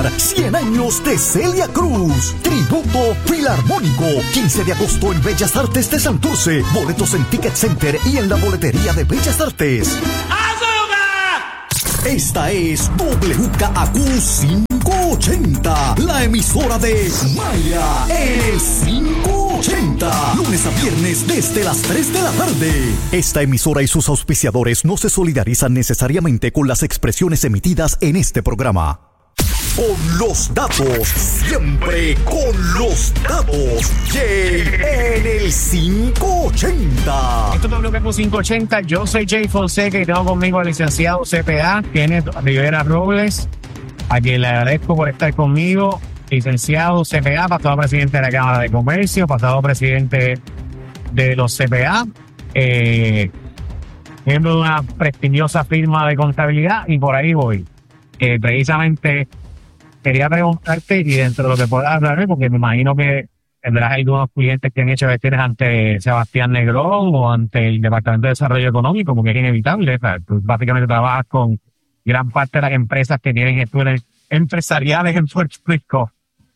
celebrar 100 años de Celia Cruz. Tributo Filarmónico, 15 de agosto en Bellas Artes de Santurce. Boletos en Ticket Center y en la boletería de Bellas Artes. Esta es WKAQ 580, la emisora de Maya en el 580, lunes a viernes desde las 3 de la tarde. Esta emisora y sus auspiciadores no se solidarizan necesariamente con las expresiones emitidas en este programa. Con los datos, siempre con los datos. Jay en el 580. Esto es WKQ 580. Yo soy Jay Fonseca y tengo conmigo al licenciado CPA, Kenneth Rivera Robles, a quien le agradezco por estar conmigo. Licenciado CPA, pasado presidente de la Cámara de Comercio, pasado presidente de los CPA, miembro de una prestigiosa firma de contabilidad, y por ahí voy. Precisamente quería preguntarte, y dentro de lo que puedas hablarme, porque me imagino que tendrás algunos clientes que han hecho gestiones ante Sebastián Negrón o ante el Departamento de Desarrollo Económico, porque es inevitable. O sea, tú básicamente trabajas con gran parte de las empresas que tienen gestiones empresariales en Puerto Rico.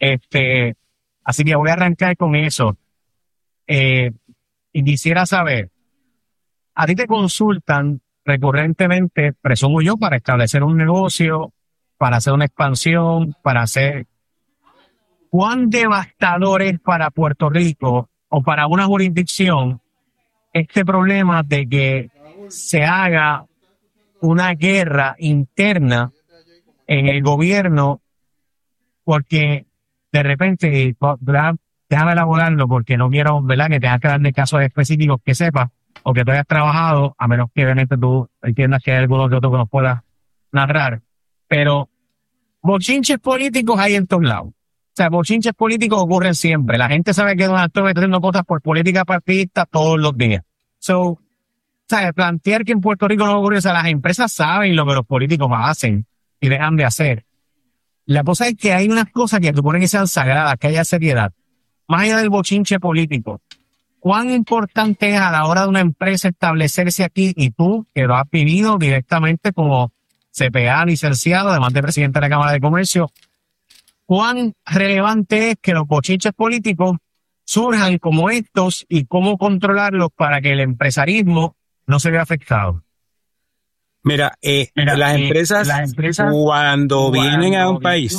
Así que voy a arrancar con eso. Y quisiera saber, a ti te consultan recurrentemente, presumo yo, para establecer un negocio, para hacer una expansión, para hacer... ¿Cuán devastador es para Puerto Rico o para una jurisdicción este problema de que se haga una guerra interna en el gobierno? Porque de repente, déjame elaborarlo porque no quiero, ¿verdad?, que tengas que darle casos específicos que sepas o que tú hayas trabajado, a menos que obviamente tú entiendas que hay algunos de otros que nos puedas narrar. Pero bochinches políticos hay en todos lados. O sea, bochinches políticos ocurren siempre. La gente sabe que Donald Trump está haciendo cosas por política partidista todos los días. O sea, plantear que en Puerto Rico no ocurre, o sea, las empresas saben lo que los políticos hacen y dejan de hacer. La cosa es que hay unas cosas que suponen que sean sagradas, que haya seriedad. Más allá del bochinche político, ¿cuán importante es a la hora de una empresa establecerse aquí? Y tú, que lo has vivido directamente como CPA licenciado, además de presidente de la Cámara de Comercio, ¿cuán relevante es que los bochinches políticos surjan como estos y cómo controlarlos para que el empresarismo no se vea afectado? Mira, las empresas cuando vienen a un país,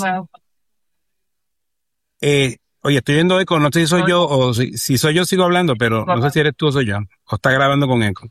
oye, estoy viendo eco, no sé si soy yo o si soy yo sigo hablando, pero no sé si eres tú o soy yo, o está grabando con eco.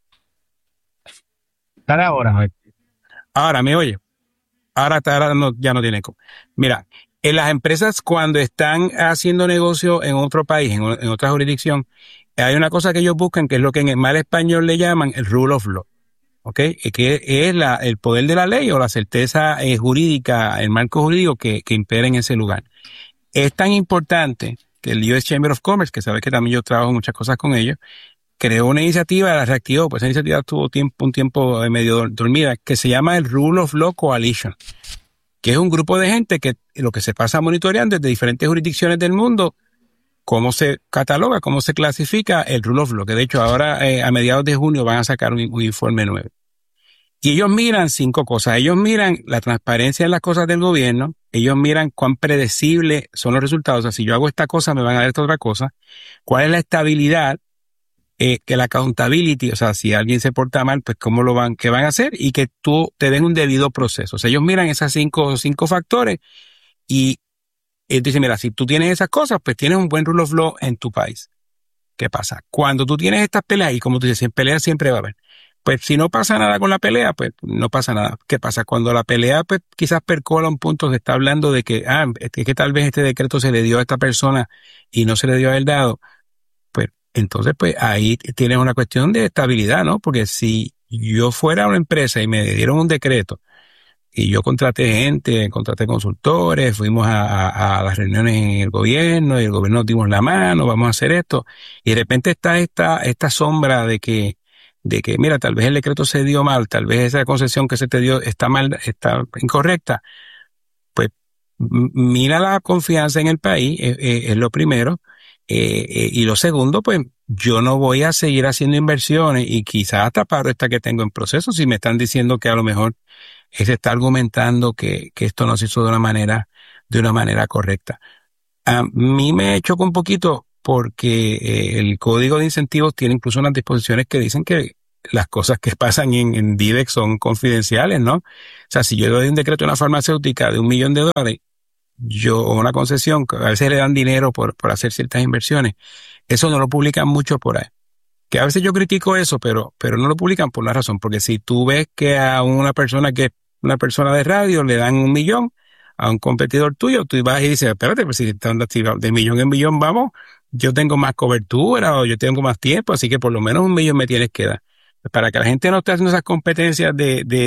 Dale ahora. Ahora, ¿me oye? Ahora ya no tiene eco. Mira, en las empresas cuando están haciendo negocio en otro país, en otra jurisdicción, hay una cosa que ellos buscan, que es lo que en el mal español le llaman el rule of law. ¿Ok? Que es el poder de la ley o la certeza jurídica, el marco jurídico que impera en ese lugar. Es tan importante que el US Chamber of Commerce, que sabes que también yo trabajo muchas cosas con ellos, creó una iniciativa, la reactivó, pues esa iniciativa tuvo un tiempo medio dormida, que se llama el Rule of Law Coalition, que es un grupo de gente que lo que se pasa monitoreando desde diferentes jurisdicciones del mundo, cómo se cataloga, cómo se clasifica el Rule of Law, que de hecho ahora a mediados de junio van a sacar un informe nuevo. Y ellos miran 5 cosas. Ellos miran la transparencia en las cosas del gobierno. Ellos miran cuán predecibles son los resultados. O sea, si yo hago esta cosa, me van a dar esta otra cosa. ¿Cuál es la estabilidad? Que la accountability, o sea, si alguien se porta mal, pues qué van a hacer y que tú te den un debido proceso. O sea, ellos miran esas cinco factores y dicen, mira, si tú tienes esas cosas, pues tienes un buen rule of law en tu país. ¿Qué pasa? Cuando tú tienes estas peleas, y como tú dices, en peleas siempre va a haber. Pues si no pasa nada con la pelea, pues no pasa nada. ¿Qué pasa? Cuando la pelea pues quizás percola un punto que está hablando de que, es que tal vez este decreto se le dio a esta persona y no se le dio a él dado, pues entonces pues ahí tienes una cuestión de estabilidad, ¿no? Porque si yo fuera una empresa y me dieron un decreto y yo contraté consultores, fuimos a las reuniones en el gobierno y el gobierno nos dimos la mano, vamos a hacer esto, y de repente está esta sombra de que mira, tal vez el decreto se dio mal, tal vez esa concesión que se te dio está mal, está incorrecta, pues mira la confianza en el país, es lo primero, y lo segundo, pues yo no voy a seguir haciendo inversiones y quizás hasta paro esta que tengo en proceso si me están diciendo que a lo mejor se está argumentando que esto no se hizo de una manera correcta. A mí me choca un poquito porque el código de incentivos tiene incluso unas disposiciones que dicen que las cosas que pasan en DIVEX son confidenciales, ¿no? O sea, si yo doy un decreto a una farmacéutica de $1 millón, o una concesión, que a veces le dan dinero por hacer ciertas inversiones, eso no lo publican mucho por ahí. Que a veces yo critico eso, pero no lo publican por una razón, porque si tú ves que a una persona que es una persona de radio le dan $1 millón a un competidor tuyo, tú vas y dices, espérate, pues si de millón en millón vamos, yo tengo más cobertura o yo tengo más tiempo, así que por lo menos $1 millón me tienes que dar. Para que la gente no esté haciendo esas competencias de